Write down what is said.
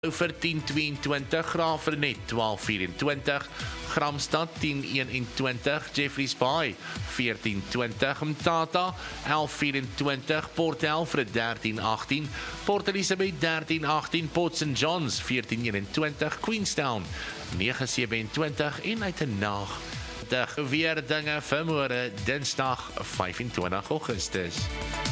Vir 10:22, Graafrenet 12:24, Gramstad 10:21, Jeffreys Bay 14:20, Mtata 11:24, Port Alfred 13:18, Port Elizabeth 13:18, Port St Johns 14:21, Queenstown 9:27 en uit 'n nag. Weer dinge vir môre Dinsdag 25 Augustus.